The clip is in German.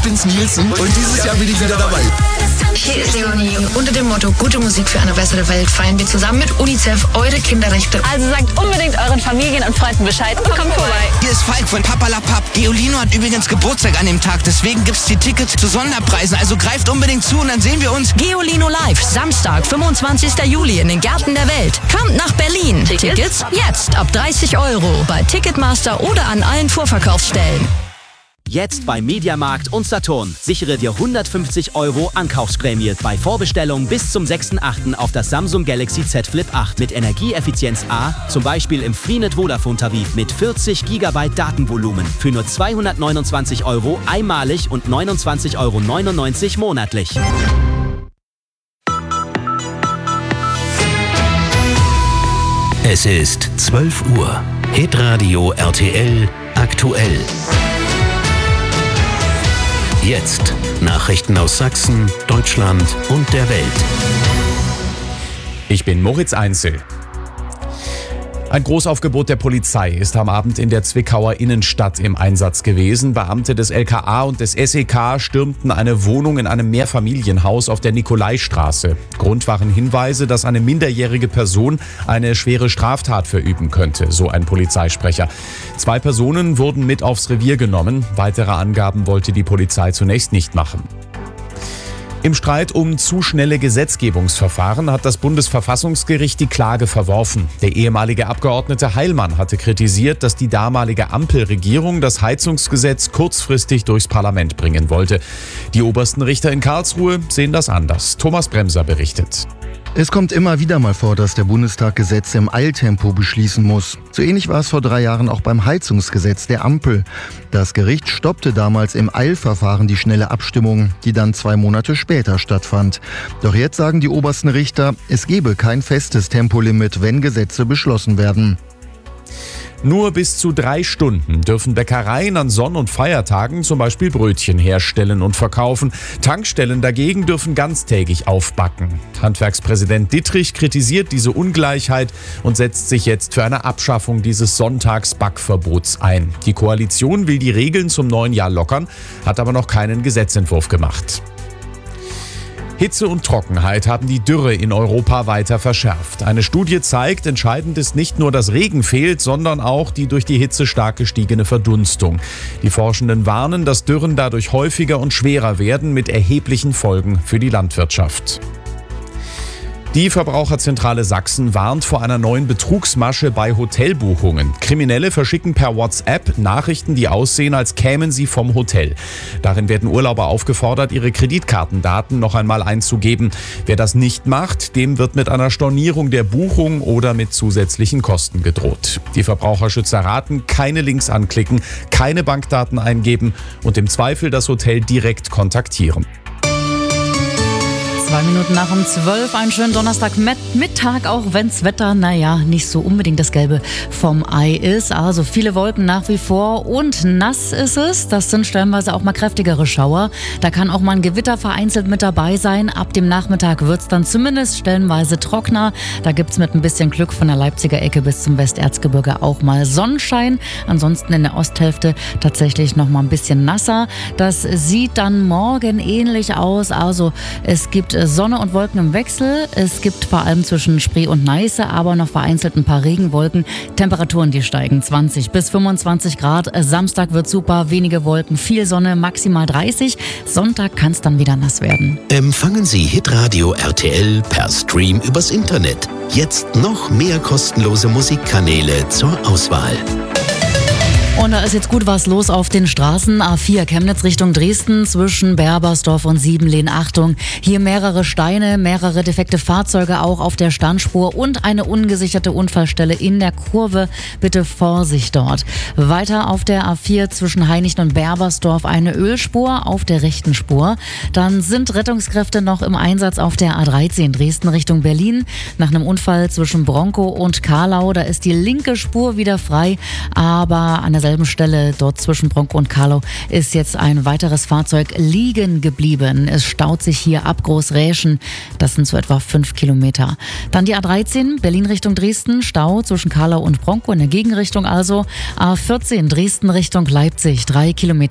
bin's Nielsen und dieses Jahr bin ich wieder dabei. Hier ist Leonie. Unter dem Motto Gute Musik für eine bessere Welt feiern wir zusammen mit UNICEF eure Kinderrechte. Also sagt unbedingt euren Familien und Freunden Bescheid und kommt vorbei. Hier ist Falk von Papalapap. Geolino hat übrigens Geburtstag an dem Tag, deswegen gibt's die Tickets zu Sonderpreisen. Also greift unbedingt zu und dann sehen wir uns. Geolino Live, Samstag, 25. Juli in den Gärten der Welt. Kommt nach Berlin. Tickets jetzt ab 30 € bei Ticketmaster oder an allen Vorverkaufsstellen. Jetzt bei Mediamarkt und Saturn. Sichere dir 150 € Ankaufsprämie bei Vorbestellung bis zum 6.8. auf das Samsung Galaxy Z Flip 8 mit Energieeffizienz A, zum Beispiel im Freenet Vodafone-Tarif mit 40 GB Datenvolumen für nur 229 € einmalig und 29,99 € monatlich. Es ist 12 Uhr. Hitradio RTL aktuell. Jetzt Nachrichten aus Sachsen, Deutschland und der Welt. Ich bin Moritz Einzel. Ein Großaufgebot der Polizei ist am Abend in der Zwickauer Innenstadt im Einsatz gewesen. Beamte des LKA und des SEK stürmten eine Wohnung in einem Mehrfamilienhaus auf der Nikolaistraße. Grund waren Hinweise, dass eine minderjährige Person eine schwere Straftat verüben könnte, so ein Polizeisprecher. 2 Personen wurden mit aufs Revier genommen. Weitere Angaben wollte die Polizei zunächst nicht machen. Im Streit um zu schnelle Gesetzgebungsverfahren hat das Bundesverfassungsgericht die Klage verworfen. Der ehemalige Abgeordnete Heilmann hatte kritisiert, dass die damalige Ampelregierung das Heizungsgesetz kurzfristig durchs Parlament bringen wollte. Die obersten Richter in Karlsruhe sehen das anders. Thomas Bremser berichtet. Es kommt immer wieder mal vor, dass der Bundestag Gesetze im Eiltempo beschließen muss. So ähnlich war es vor 3 Jahren auch beim Heizungsgesetz der Ampel. Das Gericht stoppte damals im Eilverfahren die schnelle Abstimmung, die dann 2 Monate später stattfand. Doch jetzt sagen die obersten Richter, es gebe kein festes Tempolimit, wenn Gesetze beschlossen werden. Nur bis zu 3 Stunden dürfen Bäckereien an Sonn- und Feiertagen zum Beispiel Brötchen herstellen und verkaufen. Tankstellen dagegen dürfen ganztägig aufbacken. Handwerkspräsident Dittrich kritisiert diese Ungleichheit und setzt sich jetzt für eine Abschaffung dieses Sonntagsbackverbots ein. Die Koalition will die Regeln zum neuen Jahr lockern, hat aber noch keinen Gesetzentwurf gemacht. Hitze und Trockenheit haben die Dürre in Europa weiter verschärft. Eine Studie zeigt, entscheidend ist nicht nur, dass Regen fehlt, sondern auch die durch die Hitze stark gestiegene Verdunstung. Die Forschenden warnen, dass Dürren dadurch häufiger und schwerer werden, mit erheblichen Folgen für die Landwirtschaft. Die Verbraucherzentrale Sachsen warnt vor einer neuen Betrugsmasche bei Hotelbuchungen. Kriminelle verschicken per WhatsApp Nachrichten, die aussehen, als kämen sie vom Hotel. Darin werden Urlauber aufgefordert, ihre Kreditkartendaten noch einmal einzugeben. Wer das nicht macht, dem wird mit einer Stornierung der Buchung oder mit zusätzlichen Kosten gedroht. Die Verbraucherschützer raten, keine Links anklicken, keine Bankdaten eingeben und im Zweifel das Hotel direkt kontaktieren. 2 Minuten nach um 12, einen schönen Donnerstagmittag, auch wenn's Wetter, nicht so unbedingt das Gelbe vom Ei ist. Also viele Wolken nach wie vor und nass ist es. Das sind stellenweise auch mal kräftigere Schauer. Da kann auch mal ein Gewitter vereinzelt mit dabei sein. Ab dem Nachmittag wird's dann zumindest stellenweise trockener. Da gibt's mit ein bisschen Glück von der Leipziger Ecke bis zum Westerzgebirge auch mal Sonnenschein. Ansonsten in der Osthälfte tatsächlich noch mal ein bisschen nasser. Das sieht dann morgen ähnlich aus. Also es gibt Sonne und Wolken im Wechsel. Es gibt vor allem zwischen Spree und Neiße aber noch vereinzelt ein paar Regenwolken. Temperaturen, die steigen 20 bis 25 Grad. Samstag wird super, wenige Wolken, viel Sonne, maximal 30. Sonntag kann es dann wieder nass werden. Empfangen Sie Hitradio RTL per Stream übers Internet. Jetzt noch mehr kostenlose Musikkanäle zur Auswahl. Und da ist jetzt gut was los auf den Straßen. A4 Chemnitz Richtung Dresden zwischen Berbersdorf und Siebenlehn. Achtung, hier mehrere Steine, mehrere defekte Fahrzeuge auch auf der Standspur und eine ungesicherte Unfallstelle in der Kurve. Bitte Vorsicht dort. Weiter auf der A4 zwischen Hainichen und Berbersdorf eine Ölspur auf der rechten Spur. Dann sind Rettungskräfte noch im Einsatz auf der A13 Dresden Richtung Berlin. Nach einem Unfall zwischen Bronkow und Carlau, da ist die linke Spur wieder frei, aber an derselben Stelle, dort zwischen Bronkow und Carlau, ist jetzt ein weiteres Fahrzeug liegen geblieben. Es staut sich hier ab Großräschen. Das sind so etwa 5 Kilometer. Dann die A13, Berlin Richtung Dresden, Stau zwischen Carlau und Bronkow in der Gegenrichtung also. A14, Dresden Richtung Leipzig, 3 Kilometer.